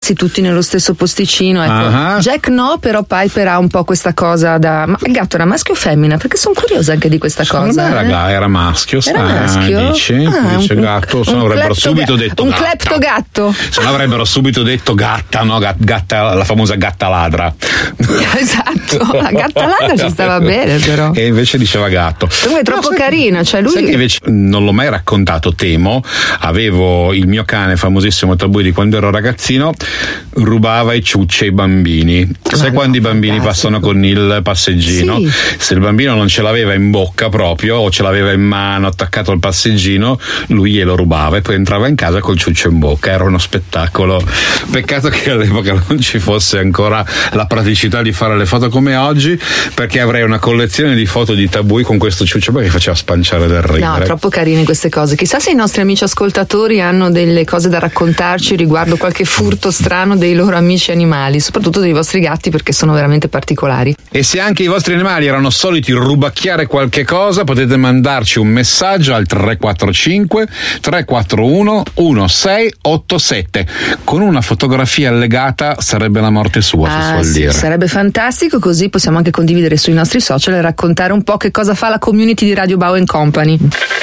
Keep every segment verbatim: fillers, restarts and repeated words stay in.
messi tutti nello stesso posticino, ecco. Uh-huh. Jack no, però Piper ha un po' questa cosa da... Ma il gatto era maschio o femmina? Perché sono curiosa anche di questa cosa. Era, eh? era maschio, Era sta, maschio? dice, Ah, dice un, gatto, se un no avrebbero clepto subito ga- detto un gatta. clepto gatto. Se no avrebbero subito detto gatta, no? Gatta, gatta, la famosa gatta ladra. Esatto, la gatta ladra ci stava bene però. E invece diceva gatto. Comunque è troppo no, carino, cioè lui... Sai che invece non l'ho mai raccontato, temo, avevo il mio cane famosissimo Tabui di quando ero ragazzino, rubava i ciucci ai bambini. Ma sai no, quando i bambini fantastico. passano con il passeggino? Sì. Se il bambino non ce l'aveva in bocca proprio o ce l'aveva in mano attaccato al passeggino, lui glielo rubava e poi entrava in casa col ciuccio in bocca. Era uno spettacolo. Peccato che all'epoca non ci fosse ancora la praticità di fare le foto come oggi, perché avrei una collezione di foto di Tabui con questo ciuccio perché faceva spanciare del ridere. No, troppo carine queste cose. Chissà se i nostri amici ascoltatori hanno delle cose da raccontarci riguardo qualche furto strano dei loro amici animali, soprattutto dei vostri gatti, perché sono veramente particolari. E se anche i vostri animali erano soliti rubacchiare qualche cosa, potete mandarci un messaggio al tre quattro cinque tre quattro uno uno sei otto sette con una fotografia allegata. Sarebbe la morte sua, ah, si suol sì, dire. Sarebbe fantastico, così possiamo anche condividere sui nostri social e raccontare un po' che cosa fa la community di Radio Bao and Company.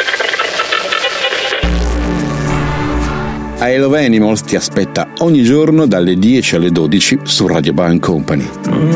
I Love Animals ti aspetta ogni giorno dalle dieci alle dodici su Radio Bao and Company.